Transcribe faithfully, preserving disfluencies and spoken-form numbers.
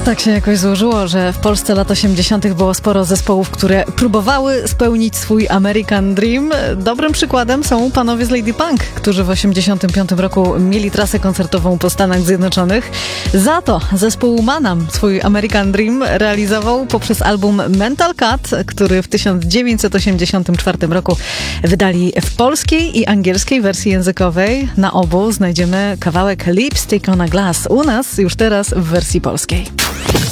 tak się jakoś złożyło, że w Polsce lat osiemdziesiątych było sporo zespołów, które próbowały spełnić swój American Dream. Dobrym przykładem są panowie z Lady Punk, którzy w osiemdziesiątym piątym roku mieli trasę koncertową po Stanach Zjednoczonych. Za to zespół Manam swój American Dream realizował poprzez album Mental Cut, który w tysiąc dziewięćset osiemdziesiątym czwartym roku wydali w polskiej i angielskiej wersji językowej. Na obu znajdziemy kawałek Lipstick on a Glass. U nas już teraz w wersji polskiej.